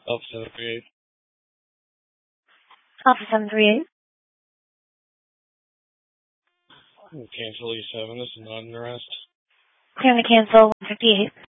Alpha 738. Alpha 738. Cancel E7. This is not an arrest. Clearing to cancel 158.